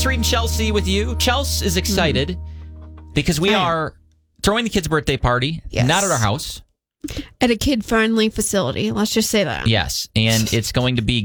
reading Chelsea with you. Chelsea is excited because we are throwing the kids' birthday party, not at our house. At a kid-friendly facility. Let's just say that. Yes, and it's going to be